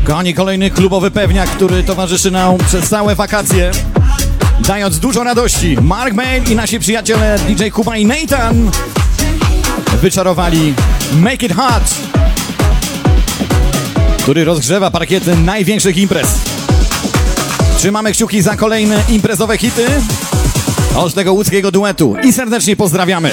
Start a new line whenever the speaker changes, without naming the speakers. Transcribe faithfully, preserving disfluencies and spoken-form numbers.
Kochani, kolejny klubowy pewniak, który towarzyszy nam przez całe wakacje, dając dużo radości. Mark Mail i nasi przyjaciele D J Kuba i Nathan wyczarowali Make It Hot, który rozgrzewa parkiety największych imprez. Trzymamy kciuki za kolejne imprezowe hity od tego łódzkiego duetu i serdecznie pozdrawiamy.